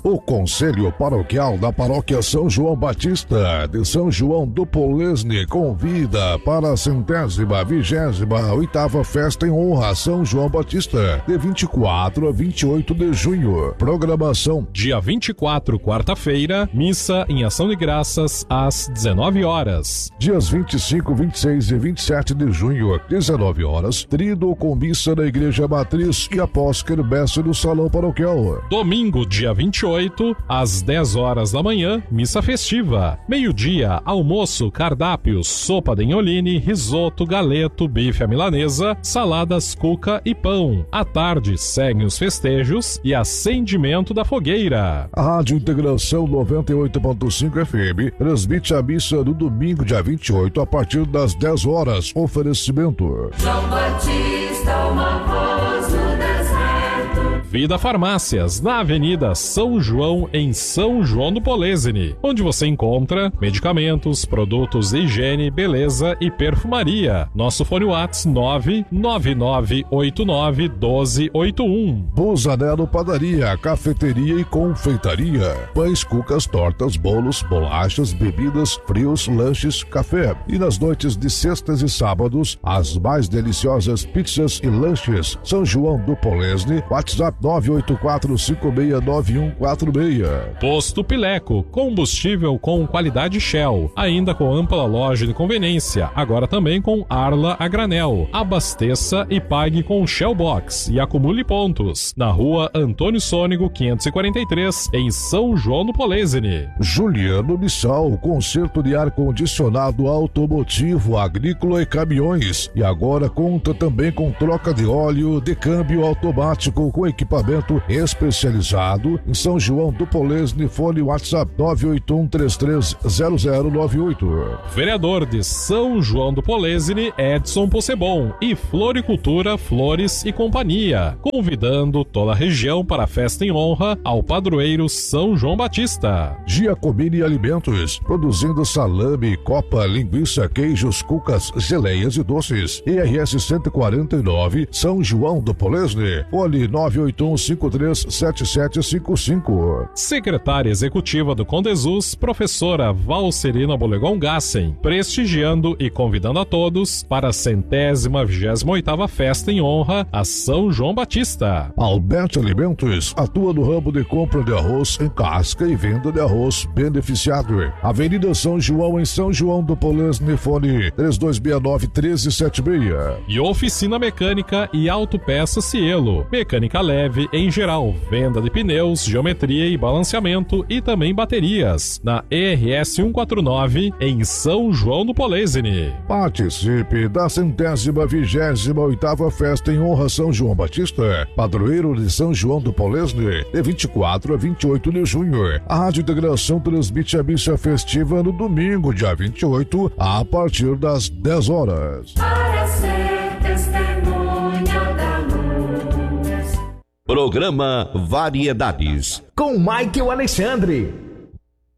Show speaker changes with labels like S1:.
S1: O Conselho Paroquial da Paróquia São João Batista de São João do Polesne convida para a 128ª Festa em Honra a São João Batista, de 24 a 28 de junho. Programação:
S2: dia 24, quarta-feira, missa em ação de graças às 19 horas.
S1: Dias 25, 26 e 27 de junho, 19 horas, tríduo com missa na Igreja Matriz e após quermesse no Salão Paroquial.
S2: Domingo, dia 28, às 10 horas da manhã, missa festiva. Meio-dia, almoço, cardápios, sopa de inholine, risoto, galeto, bife à milanesa, saladas, cuca e pão. À tarde, seguem os festejos e acendimento da fogueira.
S1: A Rádio Integração 98.5 FM transmite a missa no domingo, dia 28, a partir das 10 horas. Oferecimento:
S3: João Batista, uma voz no deserto.
S2: Vida Farmácias, na Avenida São João, em São João do Polesne, onde você encontra medicamentos, produtos de higiene, beleza e perfumaria. Nosso fone WhatsApp 999891281.
S1: Busanello Padaria, Cafeteria e Confeitaria. Pães, cucas, tortas, bolos, bolachas, bebidas, frios, lanches, café. E nas noites de sextas e sábados, as mais deliciosas pizzas e lanches. São João do Polesne, WhatsApp 984569146.
S2: Posto Pileco, combustível com qualidade Shell, ainda com ampla loja de conveniência, agora também com Arla a granel. Abasteça e pague com Shell Box e acumule pontos. Na rua Antônio Sônego 543, em São João do Polesne.
S1: Juliano Missal, conserto de ar-condicionado automotivo, agrícola e caminhões. E agora conta também com troca de óleo de câmbio automático com equipamento especializado em São João do Polesne. Fone WhatsApp 981330098.
S2: Vereador de São João do Polesne, Edson Possebon, e Floricultura, Flores e Companhia, convidando toda a região para a festa em honra ao padroeiro São João Batista.
S1: Giacomini Alimentos, produzindo salame, copa, linguiça, queijos, cucas, geleias e doces. IRS 149, São João do Polesne. Fone 981537755.
S2: Secretária Executiva do Condesus, professora Valcerina Bolegon Gassen, prestigiando e convidando a todos para a 128ª Festa em Honra a São João Batista.
S1: Alberto Alimentos atua no ramo de compra de arroz em casca e venda de arroz beneficiado. Avenida São João, em São João do Polesne. Fone 3269-1376.
S2: E Oficina Mecânica e Autopeça Cielo, mecânica leve em geral, venda de pneus, geometria e balanceamento e também baterias, na ERS 149, em São João do Polesne.
S1: Participe da 128ª Festa em Honra São João Batista, padroeiro de São João do Polesne, de 24 a 28 de junho. A Rádio Integração transmite a missa festiva no domingo, dia 28, a partir das 10 horas.
S3: Para ser testemunha da luz.
S4: Programa Variedades,
S5: com Michael Alexandre.